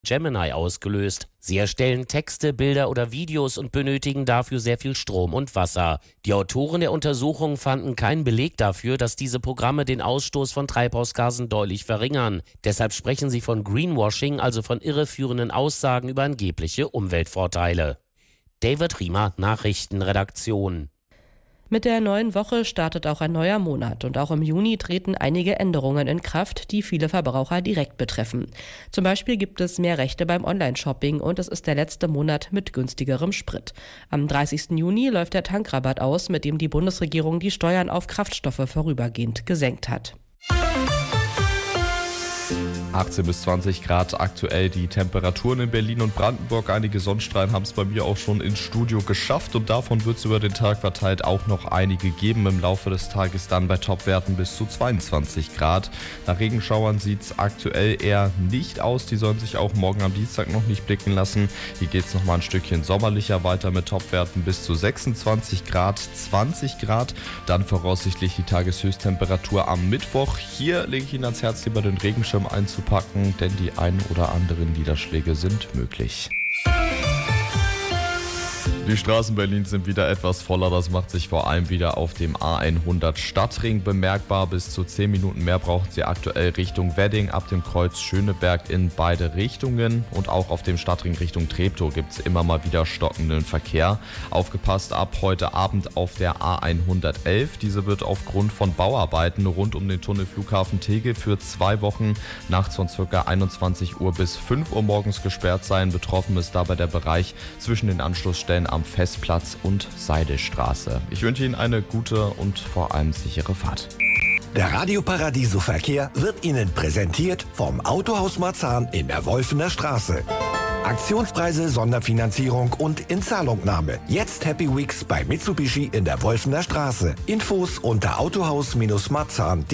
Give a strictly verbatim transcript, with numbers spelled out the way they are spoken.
Gemini ausgelöst. Sie erstellen Texte, Bilder oder Videos und benötigen dafür sehr viel Strom und Wasser. Die Autoren der Untersuchung fanden keinen Beleg dafür, dass diese Programme den Ausstoß von Treibhausgasen deutlich verringern. Deshalb sprechen sie von Greenwashing, also von irreführenden Aussagen über angebliche Umweltvorteile. David Riemer, Nachrichtenredaktion. Mit der neuen Woche startet auch ein neuer Monat und auch im Juni treten einige Änderungen in Kraft, die viele Verbraucher direkt betreffen. Zum Beispiel gibt es mehr Rechte beim Online-Shopping und es ist der letzte Monat mit günstigerem Sprit. Am dreißigsten Juni läuft der Tankrabatt aus, mit dem die Bundesregierung die Steuern auf Kraftstoffe vorübergehend gesenkt hat. achtzehn bis zwanzig Grad aktuell die Temperaturen in Berlin und Brandenburg. Einige Sonnenstrahlen haben es bei mir auch schon ins Studio geschafft und davon wird es über den Tag verteilt auch noch einige geben. Im Laufe des Tages dann bei Topwerten bis zu zweiundzwanzig Grad. Nach Regenschauern sieht es aktuell eher nicht aus. Die sollen sich auch morgen am Dienstag noch nicht blicken lassen. Hier geht es nochmal ein Stückchen sommerlicher weiter mit Topwerten bis zu sechsundzwanzig Grad, zwanzig Grad. Dann voraussichtlich die Tageshöchsttemperatur am Mittwoch. Hier lege ich Ihnen ans Herz, lieber den Regenschirm einzupacken. Packen, denn die ein oder anderen Niederschläge sind möglich. Die Straßen Berlins sind wieder etwas voller, das macht sich vor allem wieder auf dem A hundert Stadtring bemerkbar. Bis zu zehn Minuten mehr brauchen Sie aktuell Richtung Wedding ab dem Kreuz Schöneberg in beide Richtungen. Und auch auf dem Stadtring Richtung Treptow gibt es immer mal wieder stockenden Verkehr. Aufgepasst ab heute Abend auf der A hundertelf. Diese wird aufgrund von Bauarbeiten rund um den Tunnel Flughafen Tegel für zwei Wochen nachts von ca. einundzwanzig Uhr bis fünf Uhr morgens gesperrt sein. Betroffen ist dabei der Bereich zwischen den Anschlussstellen am Festplatz und Seidelstraße. Ich wünsche Ihnen eine gute und vor allem sichere Fahrt. Der Radio Paradiso Verkehr wird Ihnen präsentiert vom Autohaus Marzahn in der Wolfener Straße. Aktionspreise, Sonderfinanzierung und Inzahlungnahme. Jetzt Happy Weeks bei Mitsubishi in der Wolfener Straße. Infos unter autohaus Marzahn punkt de.